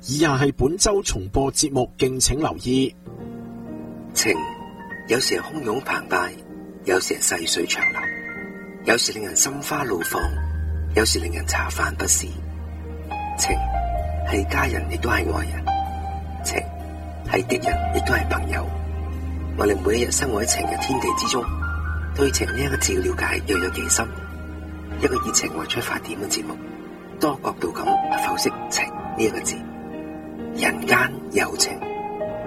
以下係本周重播節目，敬請留意。 情有時係洶湧澎湃，有時係細水長流，有時令人心花怒放，有時令人茶飯不思。情係家人，亦都係愛人；情係敵人，亦都係朋友。我哋每一日生活喺情嘅天地之中，對情呢一個字嘅了解又有幾深？一個以情為出發點嘅節目，多角度咁剖析情呢一個字。人間有情。